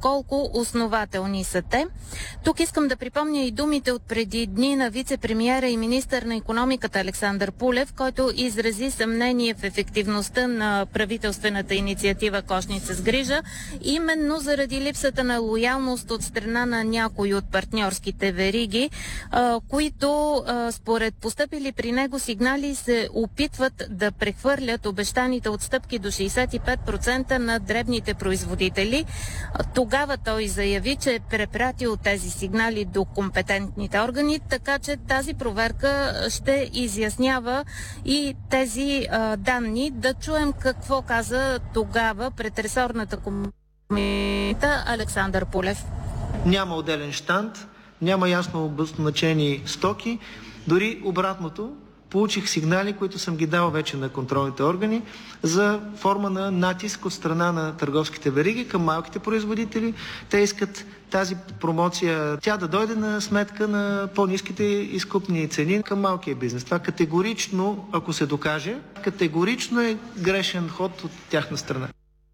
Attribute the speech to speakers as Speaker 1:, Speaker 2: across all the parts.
Speaker 1: доколко основателни са те. Тук искам да припомня и думите от преди дни на вице-премиера и министър на икономиката Александър Пулев, който изрази съмнение в ефективността на правителствената инициатива Кошница с грижа, именно заради липсата на лоялност от страна на някои от партньорските вериги, които според постъпили при него сигнали се опитват да прехвърлят обещаните отстъпки до 65% на дребните производители. Тогава той заяви, че е препратил тези сигнали до компетентните органи, така че тази проверка ще изяснява и тези данни. Да чуем какво каза тогава пред ресорната комисия Александър Пулев.
Speaker 2: Няма отделен щанд, няма ясно обозначени стоки, дори обратното. Получих сигнали, които съм ги дал вече на контролните органи, за форма на натиск от страна на търговските вериги към малките производители. Те искат тази промоция, тя да дойде на сметка на по-ниските изкупни цени към малкия бизнес. Това категорично, ако се докаже, категорично е грешен ход от тяхна страна.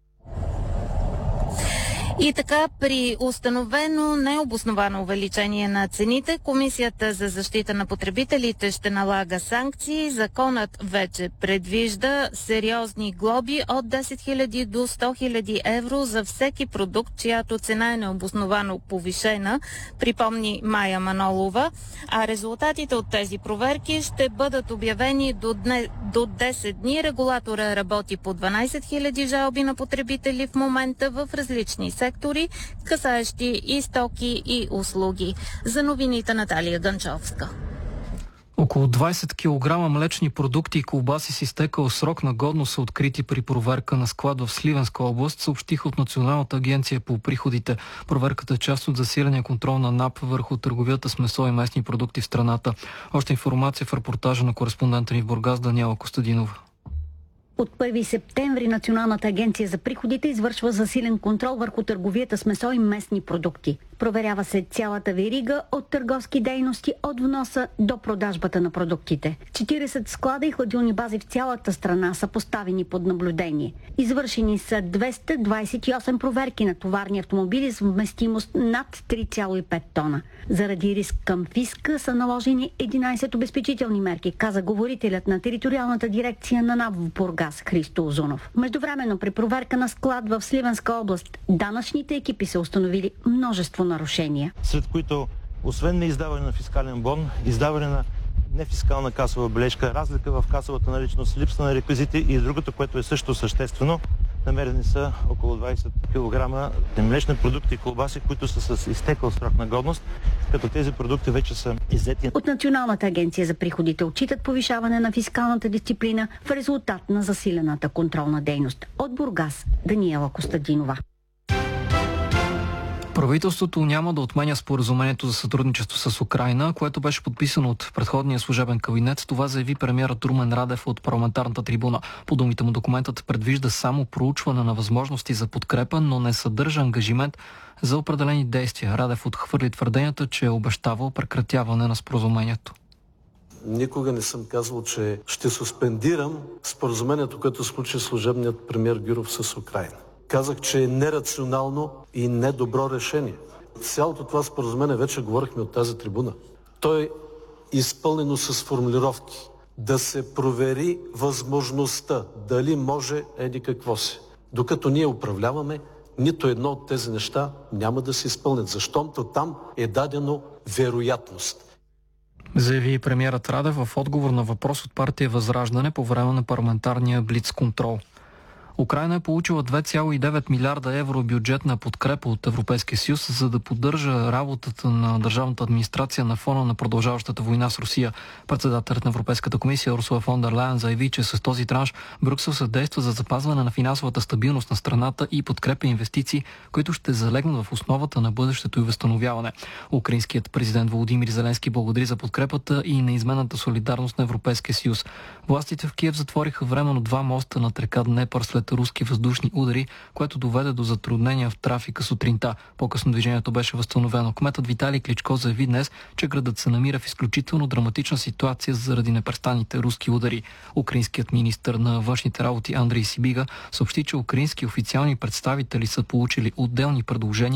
Speaker 1: И така, при установено необосновано увеличение на цените, Комисията за защита на потребителите ще налага санкции. Законът вече предвижда сериозни глоби от 10 000 до 100 000 евро за всеки продукт, чиято цена е необосновано повишена, припомни Мая Манолова. А резултатите от тези проверки ще бъдат обявени до 10 дни. Регулатора работи по 12 000 жалби на потребители в момента в различни сектори, касаещи и стоки и услуги. За новините Наталия Ганчовска.
Speaker 3: Около 20 кг млечни продукти и колбаси с изтекал срок на годност са открити при проверка на склад в Сливенска област, съобщиха от Националната агенция по приходите. Проверката е част от засиления контрол на НАП върху търговията с месо и местни продукти в страната. Още информация в репортажа на кореспондента ни в Бургас Даниела Костадинова.
Speaker 4: От 1 септември Националната агенция за приходите извършва засилен контрол върху търговията с месо и местни продукти. Проверява се цялата верига от търговски дейности, от вноса до продажбата на продуктите. 40 склада и хладилни бази в цялата страна са поставени под наблюдение. Извършени са 228 проверки на товарни автомобили с вместимост над 3,5 тона. Заради риск към фиска са наложени 11 обезпечителни мерки, каза говорителят на териториалната дирекция на НАП в Бургас Христо Озунов. Междувременно при проверка на склад в Сливенска област, данъчните екипи са установили множество нарушения.
Speaker 5: Сред които, освен неиздаване на фискален бон, издаване на нефискална касова бележка, разлика в касовата наличност, липса на реквизити и другото, което е също съществено, намерени са около 20 кг млечни продукти и колбаси, които са с изтекъл срок на годност, като тези продукти вече са иззети.
Speaker 4: От Националната агенция за приходите отчитат повишаване на фискалната дисциплина в резултат на засилената контролна дейност. От Бургас Даниела Костадинова.
Speaker 3: Правителството няма да отменя споразумението за сътрудничество с Украйна, което беше подписано от предходния служебен кабинет. Това заяви премиерът Румен Радев от парламентарната трибуна. По думите му документът предвижда само проучване на възможности за подкрепа, но не съдържа ангажимент за определени действия. Радев отхвърли твърденията, че е обещавал прекратяване на споразумението.
Speaker 6: Никога не съм казвал, че ще суспендирам споразумението, което случи служебният премиер Гюров с Украйна. Казах, че е нерационално и недобро решение. Цялото това споразумение вече говорихме от тази трибуна. То е изпълнено с формулировки. Да се провери възможността, дали може еди какво си. Докато ние управляваме, нито едно от тези неща няма да се изпълнят, защото там е дадено вероятност.
Speaker 3: Заяви премиерът Радев в отговор на въпрос от партия Възраждане по време на парламентарния блицконтрол. Украйна е получила 2,9 милиарда евро бюджетна подкрепа от Европейския съюз, за да поддържа работата на държавната администрация на фона на продължаващата война с Русия. Председателят на Европейската комисия Урсула фон дер Лайен заяви, че с този транш Брюксел съдейства за запазване на финансовата стабилност на страната и подкрепя инвестиции, които ще залегнат в основата на бъдещето и възстановяване. Украинският президент Володимир Зеленски благодари за подкрепата и неизменната солидарност на Европейския съюз. Властите в Киев затвориха временно 2 моста над река Днепър след руски въздушни удари, което доведе до затруднения в трафика сутринта. По-късно движението беше възстановено. Кметът Виталий Кличко заяви днес, че градът се намира в изключително драматична ситуация заради непрестанните руски удари. Украинският министър на външните работи Андрей Сибига съобщи, че украински официални представители са получили отделни предложения